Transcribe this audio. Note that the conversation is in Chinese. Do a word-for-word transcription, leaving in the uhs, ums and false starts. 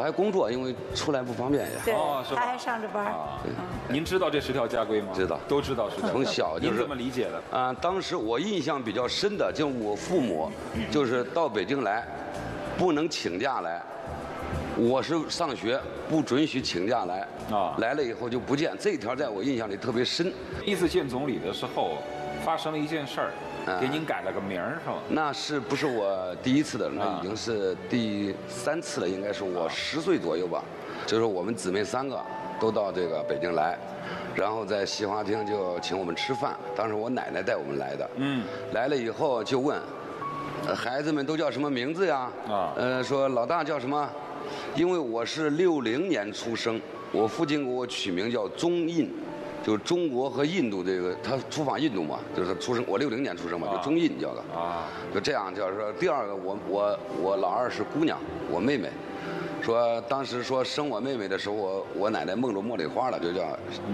还工作，因为出来不方便也。 对， 哦是吧他还上着班。 啊，您知道这十条家规吗？ 知道都知道十条家规。 从小就是您怎么理解的？ 啊、当时我印象比较深的，就我父母就是到北京来，不能请假来。我是上学不准许请假来啊来了以后就不见。这一条在我印象里特别深。 第一次见总理的时候，发生了一件事儿， 啊给您改了个名儿，是吧？ 那是不是我第一次的？那啊已经是第三次了，应该是我十岁左右吧。就是我们姊妹三个都到这个北京来，然后在西华厅就请我们吃饭。当时我奶奶带我们来的， 嗯， 来了以后就问，呃孩子们都叫什么名字呀？ 啊呃，说老大叫什么？因为我是六零年出生，我父亲给我取名叫中印，就是中国和印度这个，他出访印度嘛，就是他出生，我六零年出生嘛，就中印叫的， 啊， 就这样叫说。第二个，我我我老二是姑娘，我妹妹，说当时说生我妹妹的时候，我我奶奶梦着茉莉花了，就叫